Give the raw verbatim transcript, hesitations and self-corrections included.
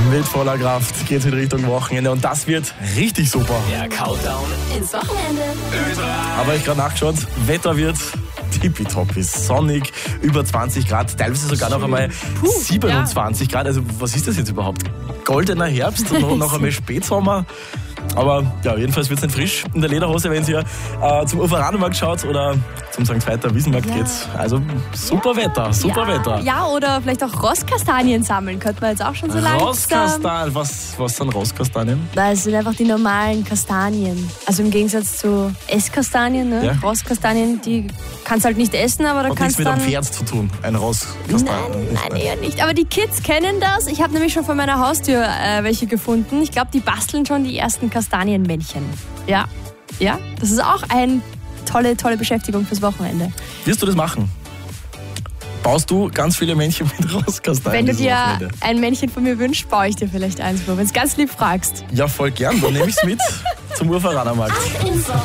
Mit voller Kraft geht's in Richtung Wochenende und das wird richtig super. Der Countdown ins Wochenende. Aber ich gerade nachgeschaut, Wetter wird tippitoppi, sonnig, über zwanzig Grad, teilweise sogar noch einmal Puh, siebenundzwanzig Grad. Also was ist das jetzt überhaupt? Goldener Herbst und noch, noch einmal Spätsommer. Aber ja, jedenfalls wird es nicht frisch in der Lederhose, wenn ihr äh, zum Uferanermarkt schaut oder zum Sankt Veiter Wiesenmarkt Ja. geht. Also super Wetter, super ja, Wetter. Ja, oder vielleicht auch Rostkastanien sammeln, könnte man jetzt auch schon so langsam. Rostkastanien, was, was sind Rostkastanien? Das sind einfach die normalen Kastanien. Also im Gegensatz zu Esskastanien, ne? Ja. Rostkastanien, die kannst du halt nicht essen, aber da Hat nichts kannst mit du einem dann... Pferd zu tun, ein Rostkastan. Nein, nein, eher nicht. Aber die Kids kennen das. Ich habe nämlich schon vor meiner Haustür äh, welche gefunden. Ich glaube, die basteln schon die ersten Kastanienmännchen. Ja, ja. Das ist auch eine tolle, tolle Beschäftigung fürs Wochenende. Wirst du das machen? Baust du ganz viele Männchen mit Rostkastanien? Wenn du dieses dir Wochenende? ein Männchen von mir wünschst, baue ich dir vielleicht eins, wenn du es ganz lieb fragst. Ja, voll gern. Dann nehme ich es mit zum Uferanermarkt. Ins Wochenende.